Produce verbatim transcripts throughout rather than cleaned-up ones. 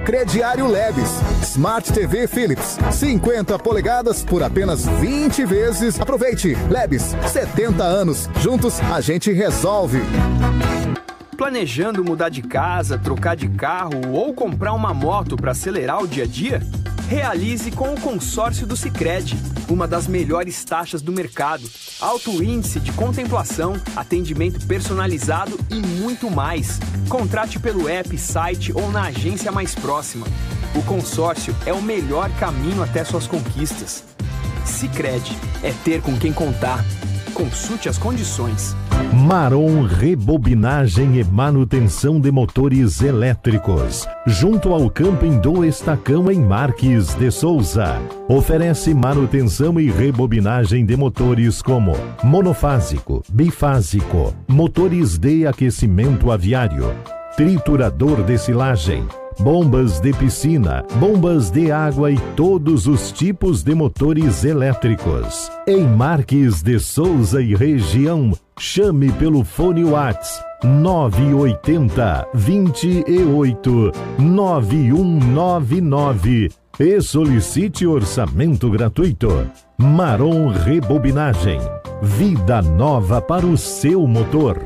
Crediário Lebes, Smart T V Philips, cinquenta polegadas por apenas vinte vezes. Aproveite, Lebes, setenta anos, juntos a gente resolve. Planejando mudar de casa, trocar de carro ou comprar uma moto para acelerar o dia a dia? Realize com o consórcio do Sicredi, uma das melhores taxas do mercado, alto índice de contemplação, atendimento personalizado e muito mais. Contrate pelo app, site ou na agência mais próxima. O consórcio é o melhor caminho até suas conquistas. Sicredi, é ter com quem contar. Consulte as condições. Marom Rebobinagem e Manutenção de Motores Elétricos, junto ao Camping do Estacão em Marques de Souza. Oferece manutenção e rebobinagem de motores como monofásico, bifásico, motores de aquecimento aviário, triturador de silagem, bombas de piscina, bombas de água e todos os tipos de motores elétricos. Em Marques de Souza e região, chame pelo fone WhatsApp nove oito zero, dois oito, nove um nove nove e solicite orçamento gratuito. Marom Rebobinagem, vida nova para o seu motor.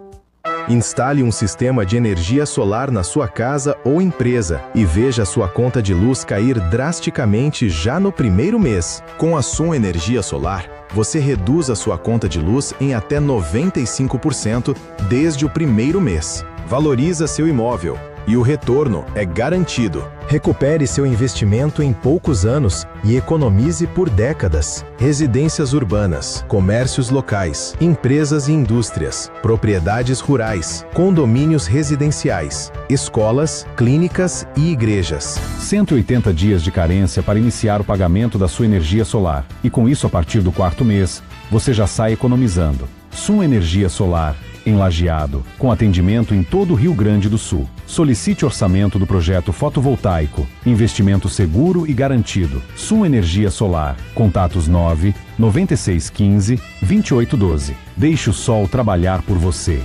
Instale um sistema de energia solar na sua casa ou empresa e veja sua conta de luz cair drasticamente já no primeiro mês. Com a Sun Energia Solar, você reduz a sua conta de luz em até noventa e cinco por cento desde o primeiro mês. Valoriza seu imóvel e o retorno é garantido. Recupere seu investimento em poucos anos e economize por décadas. Residências urbanas, comércios locais, empresas e indústrias, propriedades rurais, condomínios residenciais, escolas, clínicas e igrejas. cento e oitenta dias de carência para iniciar o pagamento da sua energia solar. E com isso, a partir do quarto mês, você já sai economizando. Sun Energia Solar, em Lajeado, com atendimento em todo o Rio Grande do Sul. Solicite orçamento do projeto fotovoltaico. Investimento seguro e garantido. Sun Energia Solar. Contatos nove nove seis um cinco, dois oito um dois. Deixe o sol trabalhar por você.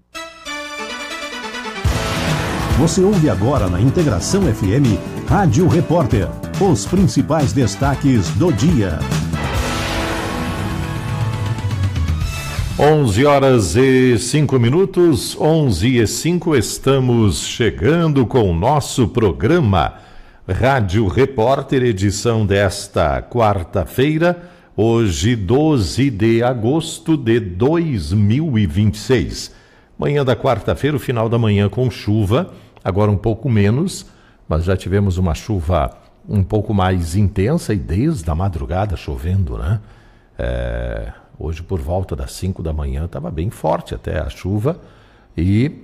Você ouve agora na Integração F M, Rádio Repórter. Os principais destaques do dia. onze horas e cinco minutos, onze e cinco, estamos chegando com o nosso programa Rádio Repórter, edição desta quarta-feira, hoje doze de agosto de dois mil e vinte e seis. Manhã da quarta-feira, o final da manhã com chuva, agora um pouco menos, mas já tivemos uma chuva um pouco mais intensa e desde a madrugada chovendo, né? É... Hoje, por volta das cinco da manhã, estava bem forte até a chuva e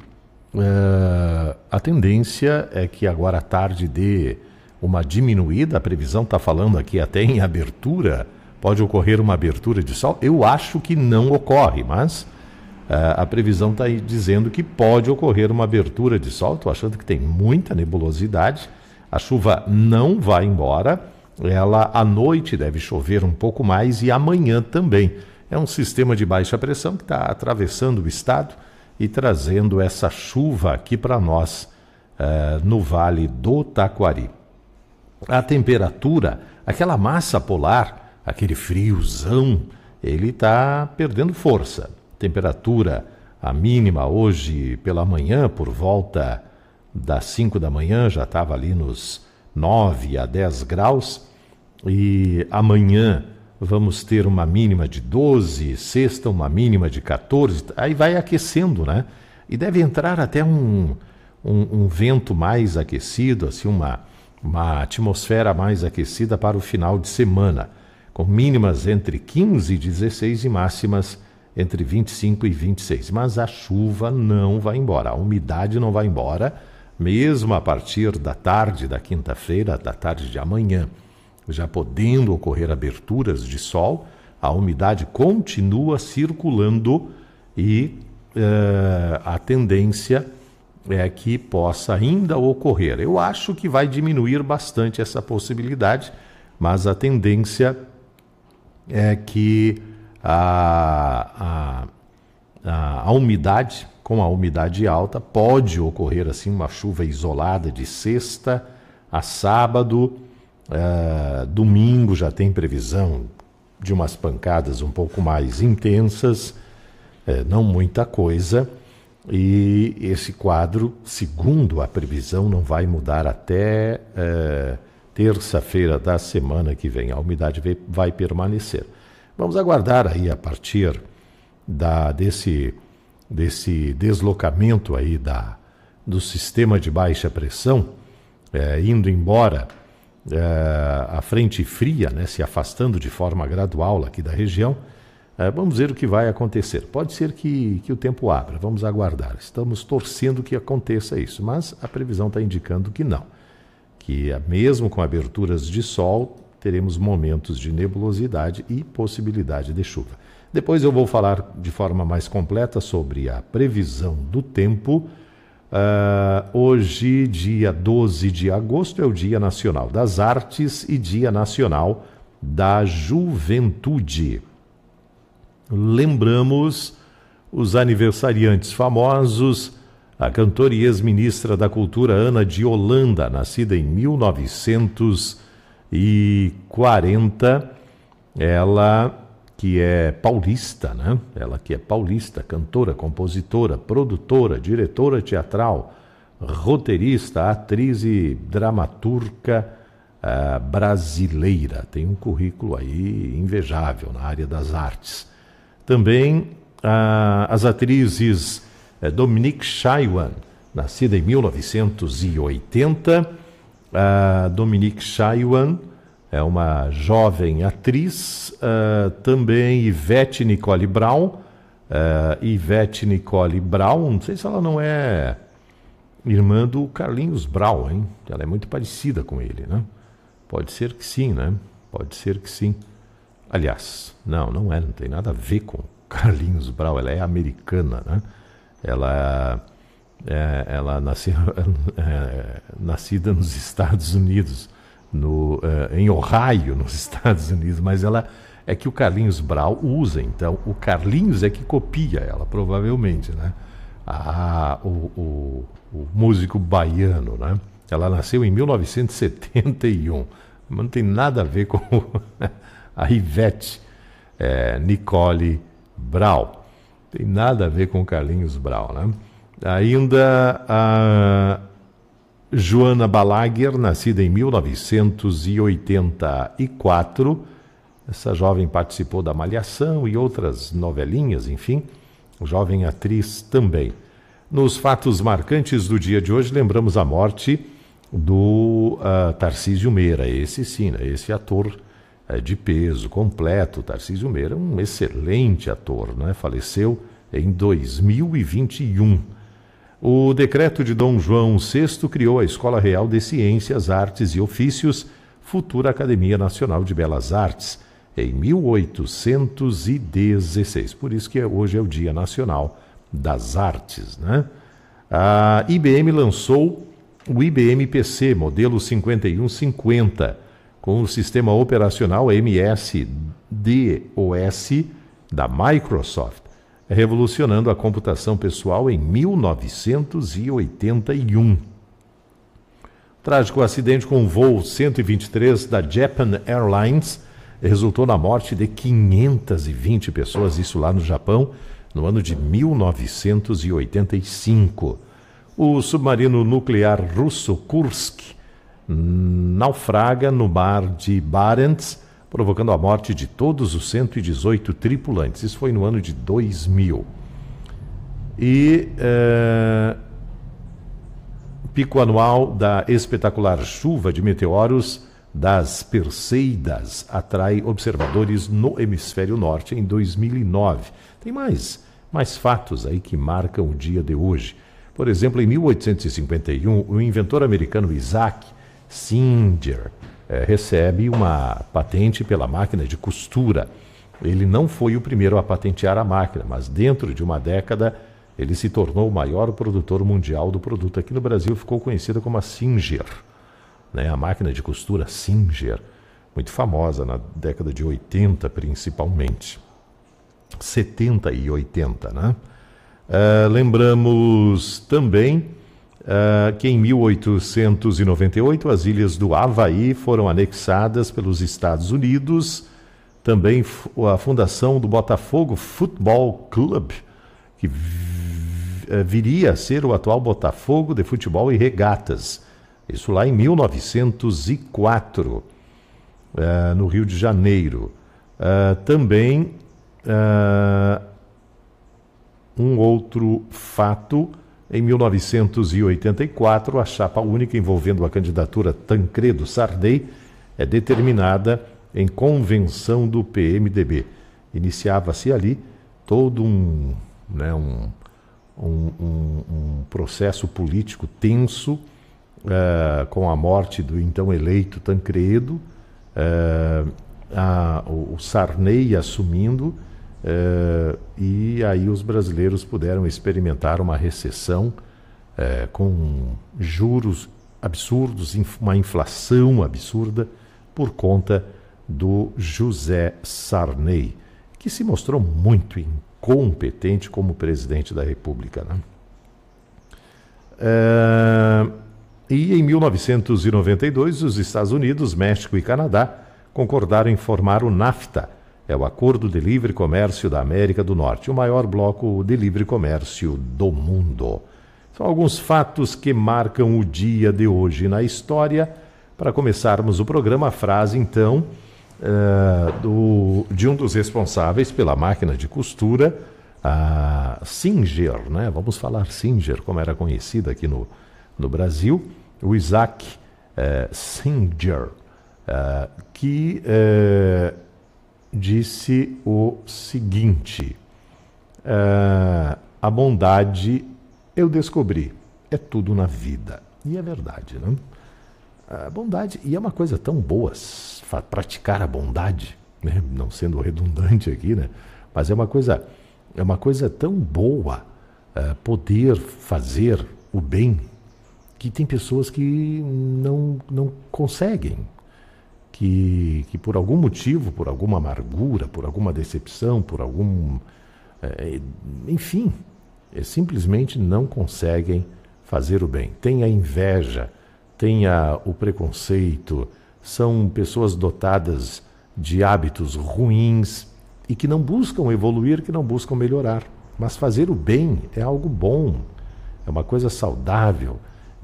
uh, a tendência é que agora à tarde dê uma diminuída. A previsão está falando aqui até em abertura, pode ocorrer uma abertura de sol. Eu acho que não ocorre, mas uh, a previsão está dizendo que pode ocorrer uma abertura de sol. Estou achando que tem muita nebulosidade, a chuva não vai embora, ela à noite deve chover um pouco mais e amanhã também. É um sistema de baixa pressão que está atravessando o estado e trazendo essa chuva aqui para nós uh, no Vale do Taquari. A temperatura, aquela massa polar, aquele friozão, ele está perdendo força. Temperatura, a mínima hoje pela manhã, por volta das cinco da manhã, já estava ali nos nove a dez graus. E amanhã vamos ter uma mínima de doze, sexta uma mínima de quatorze, aí vai aquecendo, né? E deve entrar até um, um, um vento mais aquecido, assim, uma, uma atmosfera mais aquecida para o final de semana, com mínimas entre quinze e dezesseis e máximas entre vinte e cinco e vinte e seis. Mas a chuva não vai embora, a umidade não vai embora, mesmo a partir da tarde da quinta-feira, da tarde de amanhã. Já podendo ocorrer aberturas de sol, a umidade continua circulando e uh, a tendência é que possa ainda ocorrer. Eu acho que vai diminuir bastante essa possibilidade, mas a tendência é que a, a, a, a umidade, com a umidade alta, pode ocorrer assim uma chuva isolada de sexta a sábado. Uh, domingo já tem previsão de umas pancadas um pouco mais intensas, uh, não muita coisa, e esse quadro, segundo a previsão, não vai mudar até uh, terça-feira da semana que vem. A umidade vai, vai permanecer. Vamos aguardar aí a partir da, desse, desse deslocamento aí da, do sistema de baixa pressão, uh, indo embora. É, a frente fria, né, se afastando de forma gradual aqui da região, é, vamos ver o que vai acontecer. Pode ser que, que o tempo abra, vamos aguardar. Estamos torcendo que aconteça isso, mas a previsão está indicando que não. Que mesmo com aberturas de sol, teremos momentos de nebulosidade e possibilidade de chuva. Depois eu vou falar de forma mais completa sobre a previsão do tempo. Uh, hoje, dia doze de agosto, é o Dia Nacional das Artes e Dia Nacional da Juventude. Lembramos os aniversariantes famosos, a cantora e ex-ministra da Cultura Ana de Holanda, nascida em mil novecentos e quarenta, ela que é paulista, né? Ela que é paulista, cantora, compositora, produtora, diretora teatral, roteirista, atriz e dramaturga uh, brasileira. Tem um currículo aí invejável na área das artes. Também uh, as atrizes uh, Dominique Chaiwan, nascida em mil novecentos e oitenta. Uh, Dominique Chaiwan é uma jovem atriz, uh, também Ivete Nicole Brown, uh, Ivete Nicole Brown, não sei se ela não é irmã do Carlinhos Brown, hein? Ela é muito parecida com ele, né? Pode ser que sim, né? Pode ser que sim. Aliás, não, não é, não tem nada a ver com Carlinhos Brown, ela é americana, né? Ela, é, ela nasceu, é, nascida nos Estados Unidos, No, uh, em Ohio, nos Estados Unidos, mas ela é que o Carlinhos Brown usa, então o Carlinhos é que copia ela, provavelmente, né? Ah, o, o, o músico baiano, né? Ela nasceu em mil novecentos e setenta e um, mas não tem nada a ver com a Ivete é, Nicole Brown, tem nada a ver com o Carlinhos Brown, né? Ainda a Joana Balaguer, nascida em mil novecentos e oitenta e quatro, essa jovem participou da Malhação e outras novelinhas, enfim, jovem atriz também. Nos fatos marcantes do dia de hoje, lembramos a morte do uh, Tarcísio Meira, esse sim, né? Esse ator uh, de peso completo. Tarcísio Meira, um excelente ator, né? Faleceu em dois mil e vinte e um. O decreto de Dom João sexto criou a Escola Real de Ciências, Artes e Ofícios, futura Academia Nacional de Belas Artes, em mil oitocentos e dezesseis. Por isso que hoje é o Dia Nacional das Artes, né? A I B M lançou o I B M P C, modelo cinquenta e um cinquenta, com o sistema operacional M S D O S da Microsoft, revolucionando a computação pessoal em mil novecentos e oitenta e um. Trágico acidente com o voo cento e vinte e três da Japan Airlines resultou na morte de quinhentas e vinte pessoas, isso lá no Japão, no ano de mil novecentos e oitenta e cinco. O submarino nuclear russo Kursk naufraga no mar de Barents, provocando a morte de todos os cento e dezoito tripulantes. Isso foi no ano de dois mil. E é, pico anual da espetacular chuva de meteoros das Perseidas atrai observadores no hemisfério norte em dois mil e nove. Tem mais, mais fatos aí que marcam o dia de hoje. Por exemplo, em mil oitocentos e cinquenta e um, o inventor americano Isaac Singer É, recebe uma patente pela máquina de costura. Ele não foi o primeiro a patentear a máquina, mas dentro de uma década ele se tornou o maior produtor mundial do produto. Aqui no Brasil ficou conhecida como a Singer, né? A máquina de costura Singer, muito famosa na década de oitenta principalmente, setenta e oitenta, né? Uh, lembramos também uh, que em mil oitocentos e noventa e oito as ilhas do Havaí foram anexadas pelos Estados Unidos. Também a fundação do Botafogo Futebol Clube, que viria a ser o atual Botafogo de Futebol e Regatas. Isso lá em mil novecentos e quatro, uh, no Rio de Janeiro. Uh, também uh, um outro fato, em mil novecentos e oitenta e quatro, a chapa única envolvendo a candidatura Tancredo Sarney é determinada em convenção do P M D B. Iniciava-se ali todo um, né, um, um, um, um processo político tenso, uh, com a morte do então eleito Tancredo, uh, a, o Sarney assumindo, uh, e aí os brasileiros puderam experimentar uma recessão uh, com juros absurdos, uma inflação absurda por conta do José Sarney, que se mostrou muito incompetente como presidente da República, né? Uh, e em mil novecentos e noventa e dois, os Estados Unidos, México e Canadá concordaram em formar o NAFTA, é o Acordo de Livre Comércio da América do Norte, o maior bloco de livre comércio do mundo. São alguns fatos que marcam o dia de hoje na história. Para começarmos o programa, a frase, então, Uh, do, de um dos responsáveis pela máquina de costura, a Singer, né? Vamos falar Singer, como era conhecida aqui no, no Brasil, o Isaac uh, Singer, uh, que uh, disse o seguinte: uh, a bondade eu descobri, é tudo na vida. E é verdade, né? A bondade, e é uma coisa tão boa praticar a bondade, né? Não sendo redundante aqui, né? Mas é uma coisa, é uma coisa tão boa uh, poder fazer o bem, que tem pessoas que não, não conseguem, que, que por algum motivo, por alguma amargura, por alguma decepção, por algum... Uh, enfim, é, simplesmente não conseguem fazer o bem. Tem a inveja, tem a, o preconceito, são pessoas dotadas de hábitos ruins e que não buscam evoluir, que não buscam melhorar. Mas fazer o bem é algo bom, é uma coisa saudável.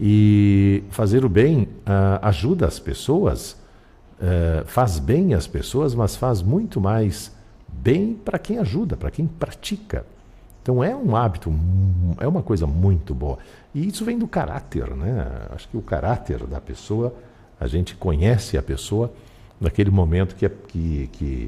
E fazer o bem uh, ajuda as pessoas, uh, faz bem às pessoas, mas faz muito mais bem para quem ajuda, para quem pratica. Então é um hábito, é uma coisa muito boa. E isso vem do caráter, né? Acho que o caráter da pessoa, a gente conhece a pessoa naquele momento que, que, que,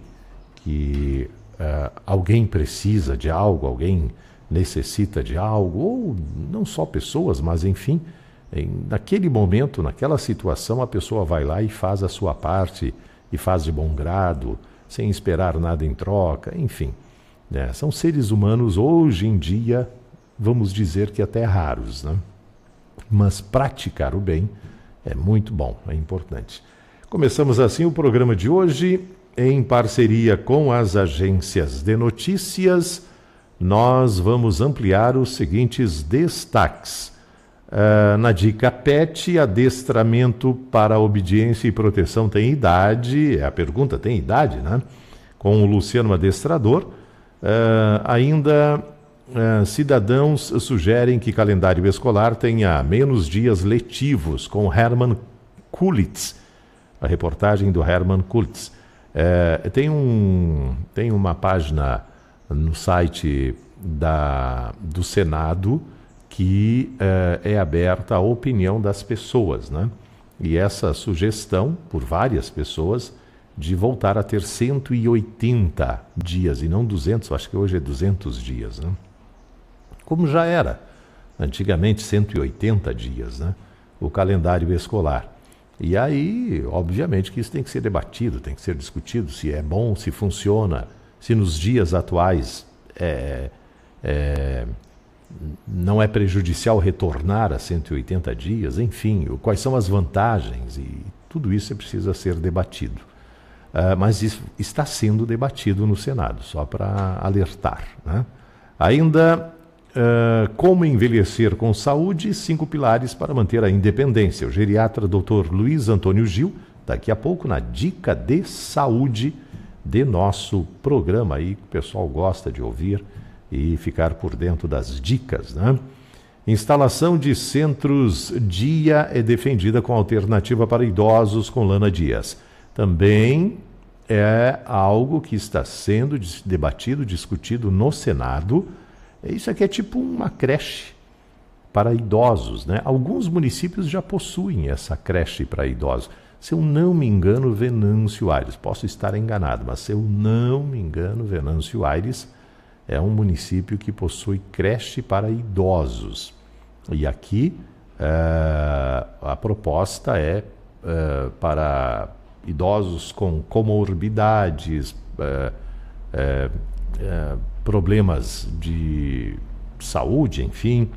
que uh, alguém precisa de algo, alguém necessita de algo, ou não só pessoas, mas enfim, em, naquele momento, naquela situação, a pessoa vai lá e faz a sua parte, e faz de bom grado, sem esperar nada em troca, enfim. Né? São seres humanos, hoje em dia, vamos dizer que até raros, né? Mas praticar o bem é muito bom, é importante. Começamos assim o programa de hoje, em parceria com as agências de notícias. Nós vamos ampliar os seguintes destaques. Uh, na dica Pet, adestramento para obediência e proteção tem idade? A pergunta tem idade, né? Com o Luciano Adestrador. Uh, ainda... Uh, cidadãos sugerem que calendário escolar tenha menos dias letivos, com Herman Kulitz, a reportagem do Herman Kulitz. Uh, tem, um, tem uma página no site da, do Senado que uh, é aberta à opinião das pessoas, né? E essa sugestão, por várias pessoas, de voltar a ter cento e oitenta dias e não duzentos, acho que hoje é duzentos dias, né? Como já era antigamente cento e oitenta dias, né? O calendário escolar. E aí, obviamente que isso tem que ser debatido, tem que ser discutido, se é bom, se funciona, se nos dias atuais é, é, não é prejudicial retornar a cento e oitenta dias, enfim, quais são as vantagens, e tudo isso precisa ser debatido. Uh, mas isso está sendo debatido no Senado, só para alertar, né? Ainda... uh, como envelhecer com saúde, cinco pilares para manter a independência. O geriatra doutor Luiz Antônio Gil, daqui a pouco na Dica de Saúde de nosso programa aí, que o pessoal gosta de ouvir e ficar por dentro das dicas, né? Instalação de centros dia é defendida com alternativa para idosos com Lana Dias. Também é algo que está sendo debatido, discutido no Senado. Isso aqui é tipo uma creche para idosos, né? Alguns municípios já possuem essa creche para idosos. Se eu não me engano, Venâncio Aires, posso estar enganado, mas se eu não me engano, Venâncio Aires é um município que possui creche para idosos. E aqui uh, a proposta é uh, para idosos com comorbidades, uh, uh, uh, problemas de saúde, enfim,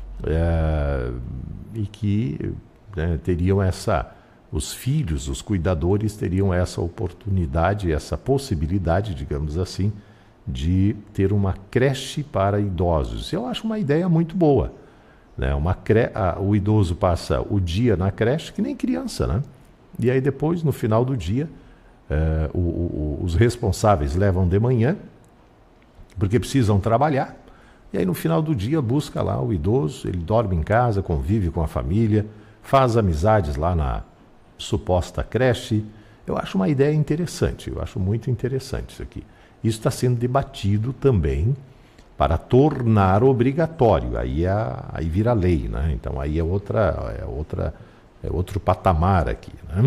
uh, e que né, teriam essa, os filhos, os cuidadores teriam essa oportunidade, essa possibilidade, digamos assim, de ter uma creche para idosos. Eu acho uma ideia muito boa. Né? Uma cre... ah, o idoso passa o dia na creche que nem criança, né? E aí depois, no final do dia, eh, o, o, os responsáveis levam de manhã, porque precisam trabalhar, e aí no final do dia busca lá o idoso, ele dorme em casa, convive com a família, faz amizades lá na suposta creche. Eu acho uma ideia interessante, eu acho muito interessante isso aqui. Isso está sendo debatido também para tornar obrigatório, aí, é, aí vira lei, né? Então aí é, outra, é, outra, é outro patamar aqui, né?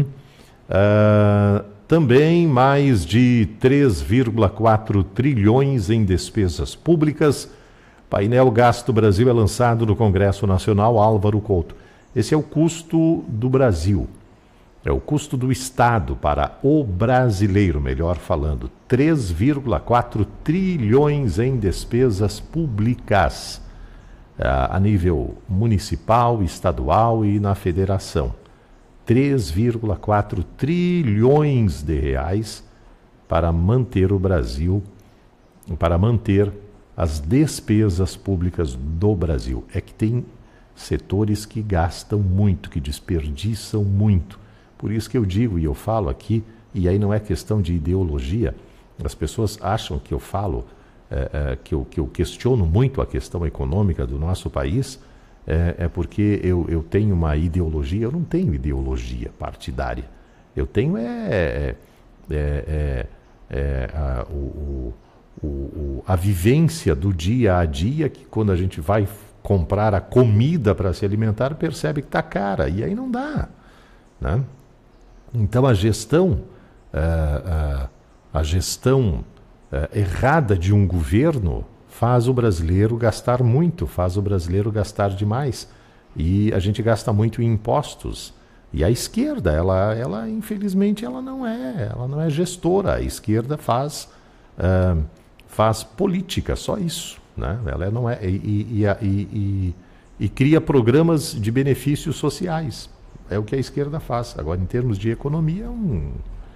Uh, também mais de três vírgula quatro trilhões em despesas públicas. Painel Gasto Brasil é lançado no Congresso Nacional. Álvaro Couto. Esse é o custo do Brasil. É o custo do Estado para o brasileiro, melhor falando, três vírgula quatro trilhões em despesas públicas, a nível municipal, estadual e na federação. três vírgula quatro trilhões de reais para manter o Brasil, para manter as despesas públicas do Brasil. É que tem setores que gastam muito, que desperdiçam muito. Por isso que eu digo e eu falo aqui, e aí não é questão de ideologia, as pessoas acham que eu falo, é, é, que, eu, que eu questiono muito a questão econômica do nosso país, é, é porque eu, eu tenho uma ideologia. Eu não tenho ideologia partidária. Eu tenho é, é, é, é a, o, o, o, a vivência do dia a dia, que quando a gente vai comprar a comida para se alimentar, percebe que está cara, e aí não dá, né? Então a gestão, uh, uh, a gestão uh, errada de um governo faz o brasileiro gastar muito, faz o brasileiro gastar demais. E a gente gasta muito em impostos. E a esquerda, ela, ela infelizmente, ela não é, ela não é gestora. A esquerda faz, uh, faz política, só isso, né? Ela não é, e, e, e, e, e cria programas de benefícios sociais. É o que a esquerda faz. Agora, em termos de economia, um,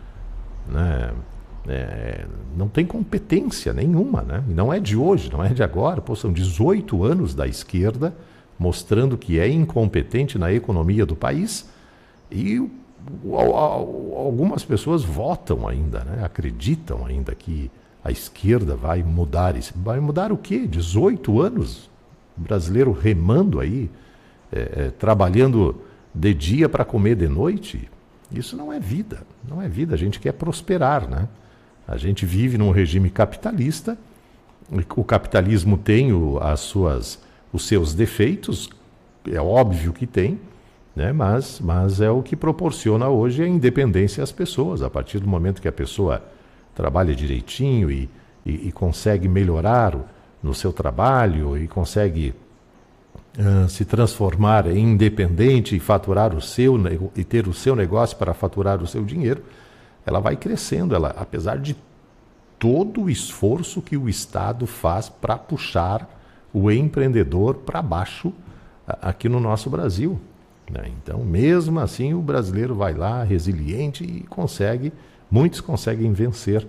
né, é, não tem competência nenhuma, né? E não é de hoje, não é de agora. Pô, são dezoito anos da esquerda mostrando que é incompetente na economia do país, e o, o, algumas pessoas votam ainda, né? Acreditam ainda que a esquerda vai mudar isso. Vai mudar o quê? dezoito anos? O brasileiro remando aí, é, é, trabalhando de dia para comer de noite? Isso não é vida, não é vida. A gente quer prosperar, né? A gente vive num regime capitalista. O capitalismo tem o, as suas, os seus defeitos, é óbvio que tem, né? mas, mas é o que proporciona hoje a independência às pessoas. A partir do momento que a pessoa trabalha direitinho e, e, e consegue melhorar no seu trabalho e consegue Uh, se transformar em independente e faturar o seu e ter o seu negócio para faturar o seu dinheiro, ela vai crescendo, ela, apesar de todo o esforço que o Estado faz para puxar o empreendedor para baixo uh, aqui no nosso Brasil, né? Então, mesmo assim, o brasileiro vai lá resiliente e consegue, muitos conseguem vencer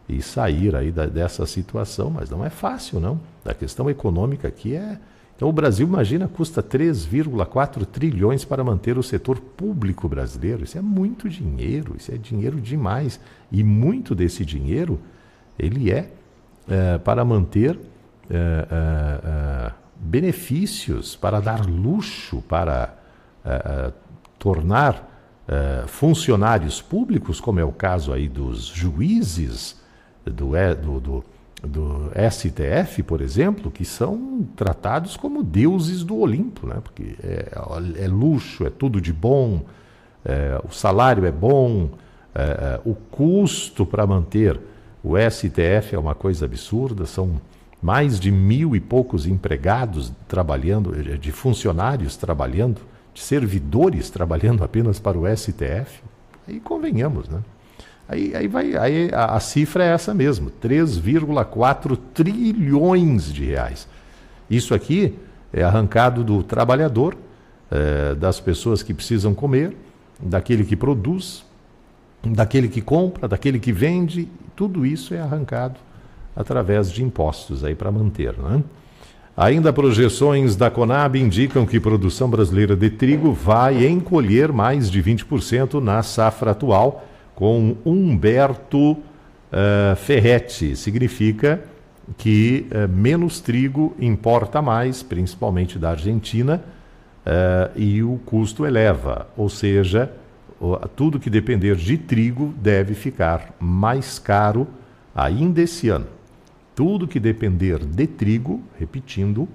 e sair aí da, dessa situação, mas não é fácil, não. A questão econômica aqui é... Então o Brasil, imagina, custa três vírgula quatro trilhões para manter o setor público brasileiro. Isso é muito dinheiro, isso é dinheiro demais. E muito desse dinheiro, ele é, é para manter é, é, é, benefícios, para dar luxo, para é, tornar é, funcionários públicos, como é o caso aí dos juízes, do, do, do, do S T F, por exemplo, que são tratados como deuses do Olimpo, né? Porque é, é luxo, é tudo de bom, é, o salário é bom, é, é, o custo para manter o S T F é uma coisa absurda, são mais de mil e poucos empregados trabalhando, de funcionários trabalhando, de servidores trabalhando apenas para o S T F. Aí convenhamos, né? Aí, aí, vai, aí a, a cifra é essa mesmo, três vírgula quatro trilhões de reais. Isso aqui é arrancado do trabalhador, é, das pessoas que precisam comer, daquele que produz, daquele que compra, daquele que vende, tudo isso é arrancado através de impostos aí para manter, né? Ainda projeções da Conab indicam que a produção brasileira de trigo vai encolher mais de vinte por cento na safra atual, com Humberto uh, Ferretti. Significa que uh, menos trigo importa mais, principalmente da Argentina, uh, e o custo eleva. Ou seja, uh, tudo que depender de trigo deve ficar mais caro ainda esse ano. Tudo que depender de trigo, repetindo,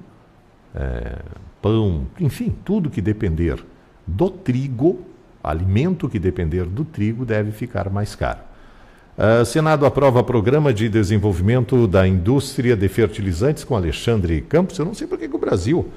uh, pão, enfim, tudo que depender do trigo, alimento que depender do trigo deve ficar mais caro. Uh, Senado aprova programa de desenvolvimento da indústria de fertilizantes com Alexandre Campos. Eu não sei por que, que o Brasil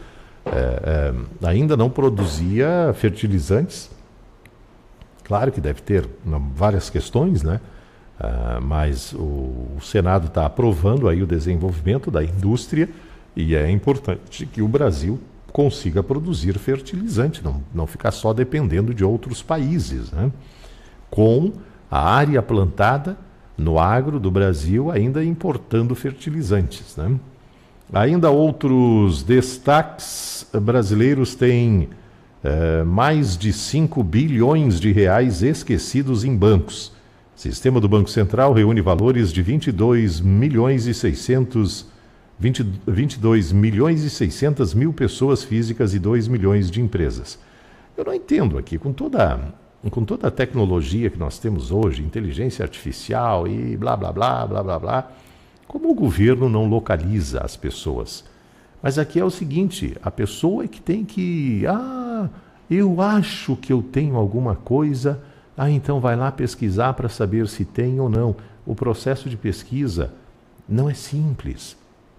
é, é, ainda não produzia fertilizantes. Claro que deve ter várias questões, né? Uh, mas o, o Senado está aprovando aí o desenvolvimento da indústria e é importante que o Brasil consiga produzir fertilizante, não, não ficar só dependendo de outros países, né? Com a área plantada no agro do Brasil ainda importando fertilizantes, né? Ainda outros destaques brasileiros têm eh, mais de cinco bilhões de reais esquecidos em bancos. O sistema do Banco Central reúne valores de vinte e dois milhões e seiscentos vinte, vinte e dois milhões e seiscentas mil pessoas físicas e dois milhões de empresas. Eu não entendo aqui, com toda, com toda a tecnologia que nós temos hoje, inteligência artificial e blá, blá, blá, blá, blá, blá, como o governo não localiza as pessoas. Mas aqui é o seguinte, a pessoa é que tem que... Ah, eu acho que eu tenho alguma coisa, ah, então vai lá pesquisar para saber se tem ou não. O processo de pesquisa não é simples.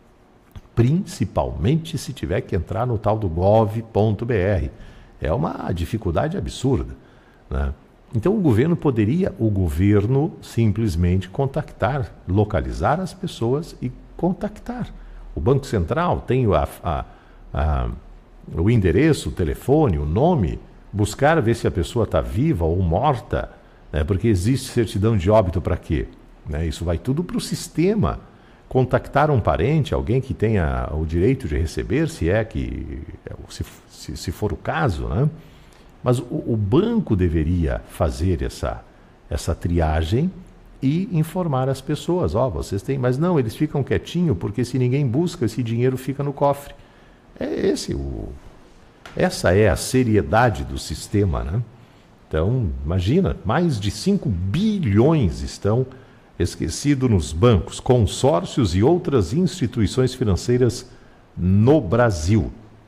Principalmente se tiver que entrar no tal do gov ponto br. É uma dificuldade absurda, né? Então o governo poderia, o governo simplesmente contactar, localizar as pessoas e contactar. O Banco Central tem a, a, a, o endereço, o telefone, o nome, buscar ver se a pessoa está viva ou morta, né? Porque existe certidão de óbito para quê? Né? Isso vai tudo para o sistema. Contactar um parente, alguém que tenha o direito de receber, se é que, se, se, se for o caso, né? Mas o, o banco deveria fazer essa, essa triagem e informar as pessoas, ó, oh, vocês têm, mas não, eles ficam quietinhos, porque se ninguém busca, esse dinheiro fica no cofre. É esse o, essa é a seriedade do sistema, né? Então, imagina, mais de cinco bilhões estão esquecido nos bancos, consórcios e outras instituições financeiras no Brasil.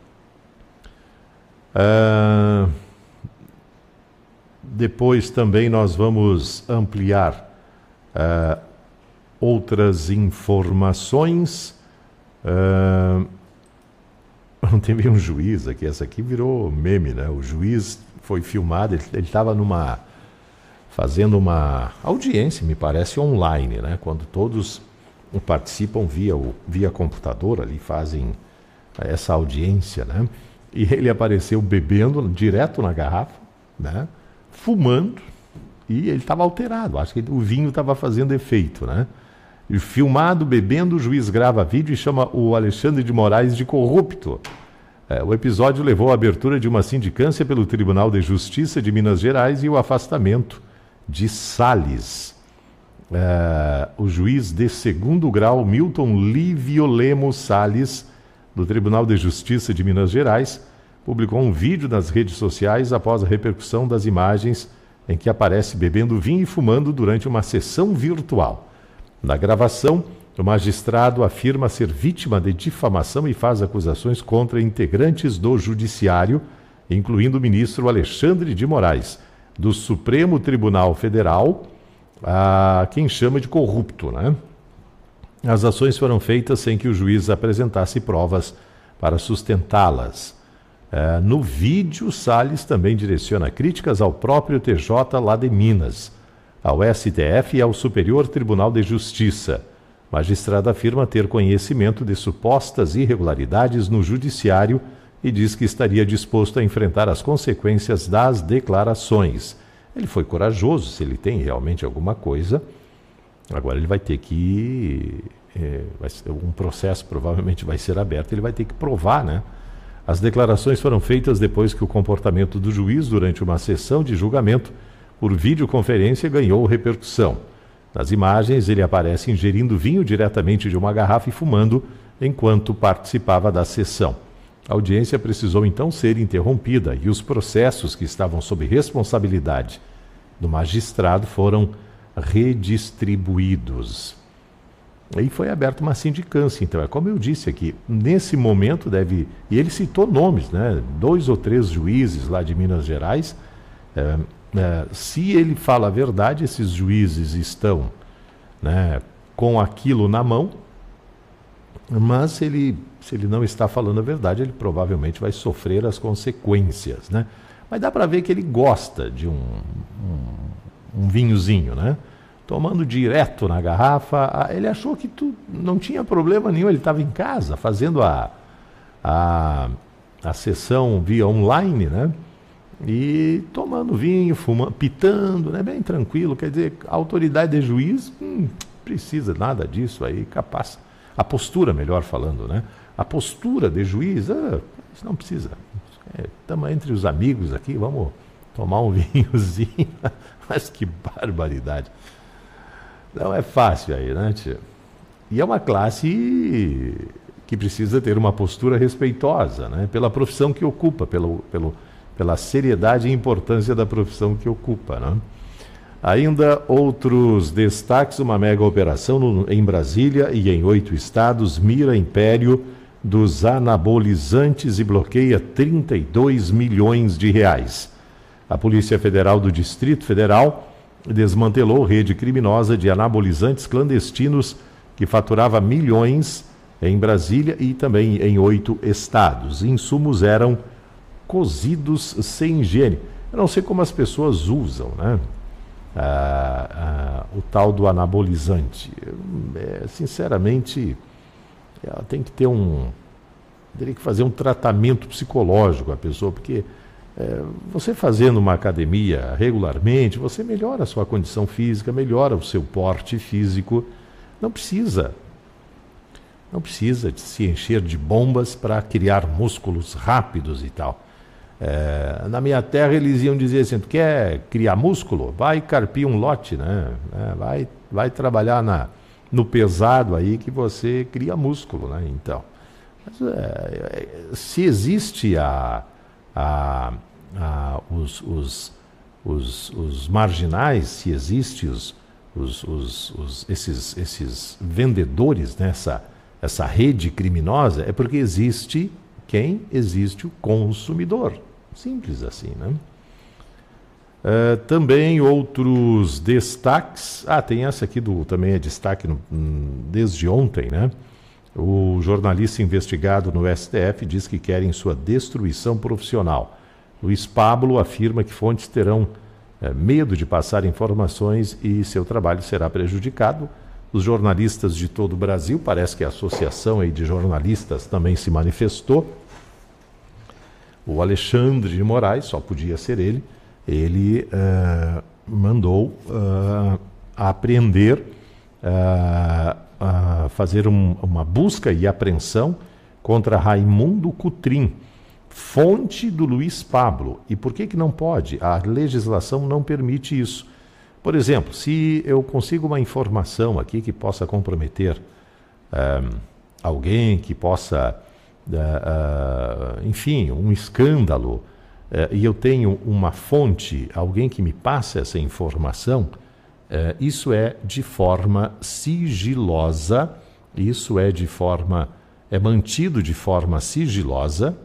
Ah, depois também nós vamos ampliar ah, outras informações. Ah, ontem veio um juiz aqui, essa aqui virou meme, né? O juiz foi filmado, ele estava numa... fazendo uma audiência, me parece, online, né? Quando todos participam via, o, via computador ali, fazem essa audiência, né? E ele apareceu bebendo direto na garrafa, né? Fumando, e ele estava alterado, acho que o vinho estava fazendo efeito, né? E filmado bebendo, o juiz grava vídeo e chama o Alexandre de Moraes de corrupto. É, o episódio levou à abertura de uma sindicância pelo Tribunal de Justiça de Minas Gerais e o afastamento de Salles. É, o juiz de segundo grau, Milton Lívio Lemos Salles, do Tribunal de Justiça de Minas Gerais, publicou um vídeo nas redes sociais após a repercussão das imagens em que aparece bebendo vinho e fumando durante uma sessão virtual. Na gravação, o magistrado afirma ser vítima de difamação e faz acusações contra integrantes do Judiciário, incluindo o ministro Alexandre de Moraes, do Supremo Tribunal Federal, a quem chama de corrupto, né? As ações foram feitas sem que o juiz apresentasse provas para sustentá-las. É, no vídeo, Salles também direciona críticas ao próprio T J lá de Minas, ao S T F e ao Superior Tribunal de Justiça. O magistrado afirma ter conhecimento de supostas irregularidades no judiciário e diz que estaria disposto a enfrentar as consequências das declarações. Ele foi corajoso, se ele tem realmente alguma coisa. Agora ele vai ter que... É, vai ser, um processo provavelmente vai ser aberto, ele vai ter que provar, né? As declarações foram feitas depois que o comportamento do juiz durante uma sessão de julgamento por videoconferência ganhou repercussão. Nas imagens, ele aparece ingerindo vinho diretamente de uma garrafa e fumando enquanto participava da sessão. A audiência precisou então ser interrompida e os processos que estavam sob responsabilidade do magistrado foram redistribuídos. Aí foi aberta uma sindicância, então, é como eu disse aqui, nesse momento deve... E ele citou nomes, né? Dois ou três juízes lá de Minas Gerais. É, é, se ele fala a verdade, esses juízes estão, né, com aquilo na mão, mas se ele, se ele não está falando a verdade, ele provavelmente vai sofrer as consequências, né? Mas dá para ver que ele gosta de um, um, um vinhozinho, né? Tomando direto na garrafa. Ele achou que tu, não tinha problema nenhum, ele estava em casa fazendo a, a, a sessão via online, né? E tomando vinho, fumando, pitando, né? Bem tranquilo. Quer dizer, a autoridade de juiz hum, precisa nada disso aí, capaz. A postura, melhor falando, né? A postura de juiz, ah, isso não precisa. Estamos é, entre os amigos aqui, vamos tomar um vinhozinho. Mas que barbaridade. Não é fácil aí, né, tia? E é uma classe que precisa ter uma postura respeitosa, né? Pela profissão que ocupa, pelo, pelo, pela seriedade e importância da profissão que ocupa, né? Ainda outros destaques: uma mega operação no, em Brasília e em oito estados mira império dos anabolizantes e bloqueia trinta e dois milhões de reais. A Polícia Federal do Distrito Federal desmantelou rede criminosa de anabolizantes clandestinos que faturava milhões em Brasília e também em oito estados. Insumos eram cozidos sem higiene. Eu não sei como as pessoas usam, né? Ah, ah, o tal do anabolizante. É, sinceramente, ela tem que ter um... teria que fazer um tratamento psicológico a pessoa, porque é, você fazendo uma academia regularmente, você melhora a sua condição física, melhora o seu porte físico. Não precisa, não precisa de se encher de bombas para criar músculos rápidos e tal. É, na minha terra eles iam dizer assim: tu quer criar músculo? Vai carpir um lote, né? É, vai, vai trabalhar na, no pesado aí que você cria músculo, né? Então, mas, é, se existe a, a, a, os, os, os, os marginais, se existe os, os, os, os, esses, esses vendedores nessa essa rede criminosa, é porque existe quem? Existe o consumidor. Simples assim, né? Uh, também outros destaques. Ah, tem essa aqui do, também é destaque no, desde ontem, né? O jornalista investigado no S T F diz que querem sua destruição profissional. Luiz Pablo afirma que fontes terão é, medo de passar informações e seu trabalho será prejudicado. Os jornalistas de todo o Brasil, parece que a associação aí de jornalistas também se manifestou. O Alexandre de Moraes, só podia ser ele, ele uh, mandou uh, apreender uh, uh, fazer um, uma busca e apreensão contra Raimundo Cutrim, fonte do Luiz Pablo. E por que que não pode? A legislação não permite isso. Por exemplo, se eu consigo uma informação aqui que possa comprometer uh, alguém, que possa, uh, uh, enfim, um escândalo, uh, e eu tenho uma fonte, alguém que me passa essa informação, uh, isso é de forma sigilosa, isso é de forma, é mantido de forma sigilosa,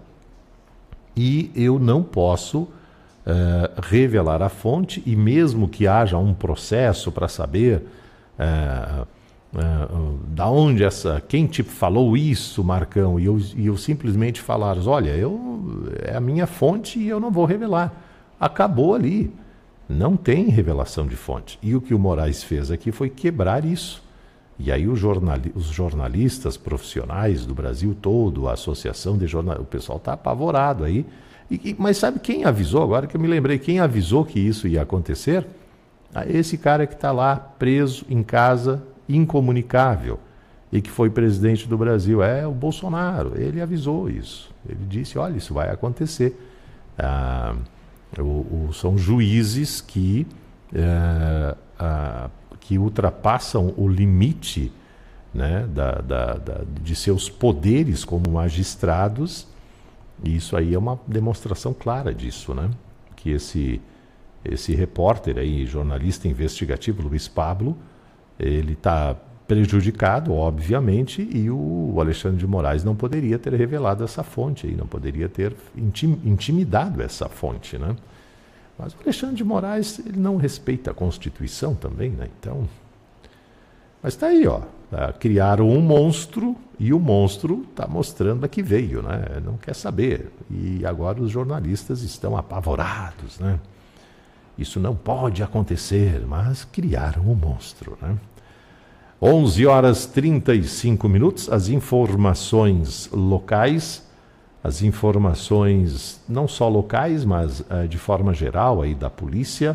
e eu não posso uh, revelar a fonte, e mesmo que haja um processo para saber uh, uh, da onde essa, quem te falou isso, Marcão, e eu, e eu simplesmente falar, olha, eu, é a minha fonte e eu não vou revelar. Acabou ali. Não tem revelação de fonte. E o que o Moraes fez aqui foi quebrar isso. E aí os, jornali os jornalistas profissionais do Brasil todo, a associação de jornalistas, o pessoal está apavorado aí. E, mas sabe quem avisou, agora que eu me lembrei, quem avisou que isso ia acontecer? Esse cara que está lá preso em casa, incomunicável, e que foi presidente do Brasil, é o Bolsonaro. Ele avisou isso. Ele disse, olha, isso vai acontecer. Ah, o, o, são juízes que... Ah, ah, que ultrapassam o limite, né, da, da, da, de seus poderes como magistrados, e isso aí é uma demonstração clara disso, né? Que esse, esse repórter aí, jornalista investigativo, Luiz Pablo, ele está prejudicado, obviamente, e o Alexandre de Moraes não poderia ter revelado essa fonte, aí, não poderia ter intim, intimidado essa fonte, né? Mas o Alexandre de Moraes, ele não respeita a Constituição também, né? Então, mas está aí, ó. Criaram um monstro e o monstro está mostrando a que veio, né? Não quer saber. E agora os jornalistas estão apavorados, né? Isso não pode acontecer, mas criaram um monstro, né? onze horas e trinta e cinco minutos, as informações locais... As informações não só locais, mas uh, de forma geral aí da polícia.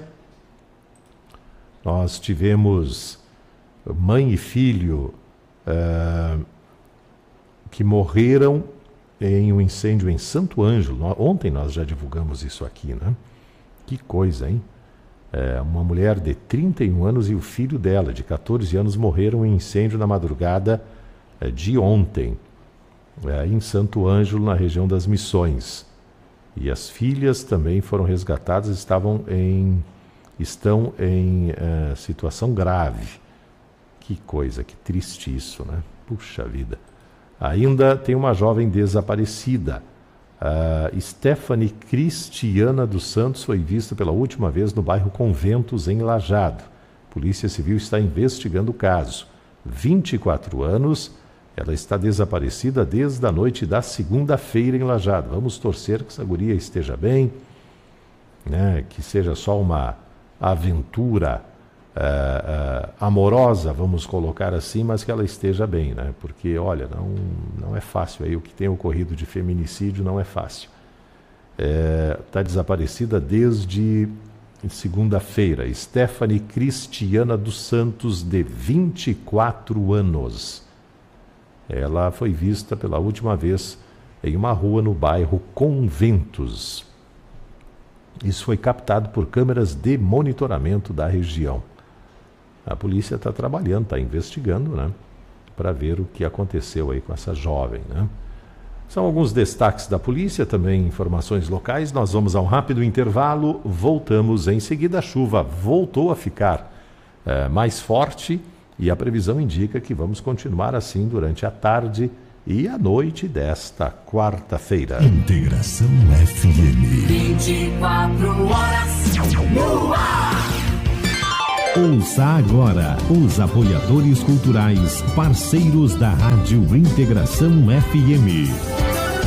Nós tivemos mãe e filho uh, que morreram em um incêndio em Santo Ângelo. Ontem nós já divulgamos isso aqui, né? Que coisa, hein? É, uma mulher de trinta e um anos e o filho dela, de quatorze anos, morreram em incêndio na madrugada uh, de ontem. É, em Santo Ângelo, na região das Missões. E as filhas também foram resgatadas, estavam em, estão em é, situação grave. Que coisa, que triste isso, né? Puxa vida. Ainda tem uma jovem desaparecida. A Stephanie Cristiana dos Santos foi vista pela última vez no bairro Conventos, em Lajeado. A Polícia Civil está investigando o caso. vinte e quatro anos... Ela está desaparecida desde a noite da segunda-feira em Lajeado. Vamos torcer que essa guria esteja bem, né? Que seja só uma aventura uh, uh, amorosa, vamos colocar assim, mas que ela esteja bem, né? Porque, olha, não, não é fácil aí. O que tem ocorrido de feminicídio não é fácil. Está é, desaparecida desde segunda-feira. Stephanie Cristiana dos Santos, de vinte e quatro anos. Ela foi vista pela última vez em uma rua no bairro Conventos. Isso foi captado por câmeras de monitoramento da região. A polícia está trabalhando, está investigando, né, para ver o que aconteceu aí com essa jovem, né? São alguns destaques da polícia, também informações locais. Nós vamos a um rápido intervalo, voltamos em seguida. A chuva voltou a ficar é, mais forte. E a previsão indica que vamos continuar assim durante a tarde e a noite desta quarta-feira. Integração F M. vinte e quatro horas no ar. Ouça agora os apoiadores culturais, parceiros da Rádio Integração F M.